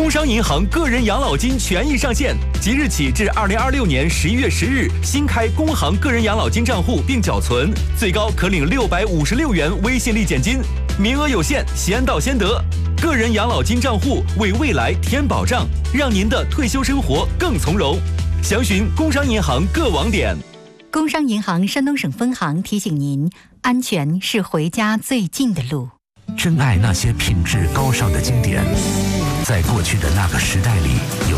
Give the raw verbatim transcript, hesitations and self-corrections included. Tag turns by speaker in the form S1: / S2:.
S1: 工商银行个人养老金权益上线，即日起至二零二六年十一月十日，新开工行个人养老金账户并缴存，最高可领六百五十六元微信立减金，名额有限，先到先得。个人养老金账户为未来添保障，让您的退休生活更从容。详询工商银行各网点。
S2: 工商银行山东省分行提醒您：安全是回家最近的路。
S3: 珍爱那些品质高尚的经典，在过去的那个时代里，有